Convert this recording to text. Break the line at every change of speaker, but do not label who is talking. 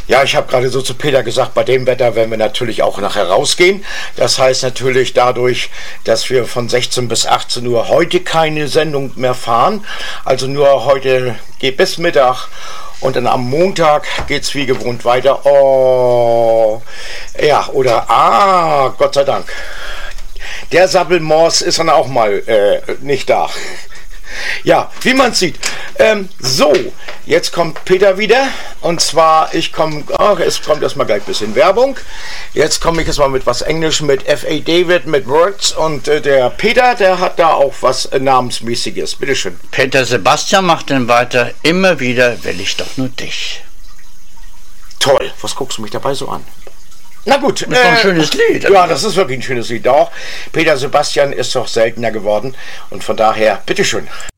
Ja, ich habe gerade so zu Peter gesagt, bei dem Wetter werden wir natürlich auch nachher rausgehen. Das heißt natürlich dadurch, dass wir von 16 bis 18 Uhr heute keine Sendung mehr fahren. Also nur heute geht bis Mittag und dann am Montag geht's wie gewohnt weiter. Oh, ja, oder Gott sei Dank. Der Sabbelmors ist dann auch mal nicht da. Ja, wie man sieht. So, jetzt kommt Peter wieder. Und zwar, es kommt erstmal gleich ein bisschen Werbung. Jetzt komme ich erstmal mit was Englisch, mit F.A. David, mit Words. Und der Peter, der hat da auch was Namensmäßiges. Bitteschön.
Peter Sebastian macht dann weiter. Immer wieder will ich doch nur dich.
Toll, was guckst du mich dabei so an? Na gut.
Das ist doch ein schönes Lied.
Ja, das ist wirklich ein schönes Lied auch. Peter Sebastian ist doch seltener geworden. Und von daher, bitteschön.